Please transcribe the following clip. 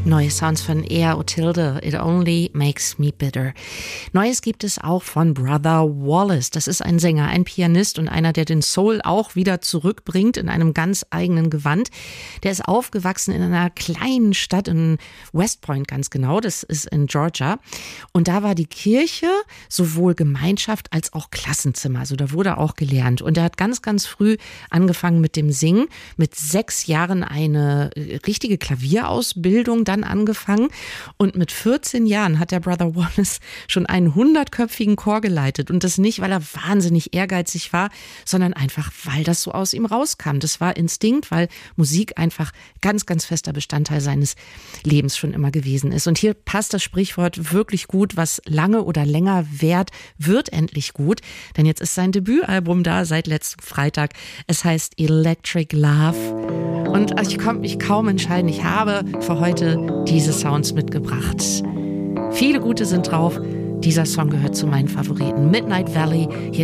Neue Sounds von Air Otilde, It Only Makes Me Bitter. Neues gibt es auch von Brother Wallace. Das ist ein Sänger, ein Pianist und einer, der den Soul auch wieder zurückbringt in einem ganz eigenen Gewand. Der ist aufgewachsen in einer kleinen Stadt in West Point, ganz genau. Das ist in Georgia. Und da war die Kirche sowohl Gemeinschaft als auch Klassenzimmer. Also da wurde auch gelernt. Und er hat ganz, ganz früh angefangen mit dem Singen. Mit 6 Jahren eine richtige Klavierausbildung dann angefangen und mit 14 Jahren hat der Brother Wallace schon einen 100-köpfigen Chor geleitet und das nicht, weil er wahnsinnig ehrgeizig war, sondern einfach, weil das so aus ihm rauskam. Das war Instinkt, weil Musik einfach ganz, ganz fester Bestandteil seines Lebens schon immer gewesen ist. Und hier passt das Sprichwort wirklich gut, was lange oder länger währt, wird endlich gut, denn jetzt ist sein Debütalbum da seit letztem Freitag. Es heißt Electric Love und ich konnte mich kaum entscheiden. Ich habe für heute diese Sounds mitgebracht. Viele gute sind drauf. Dieser Song gehört zu meinen Favoriten. Midnight Valley. Hier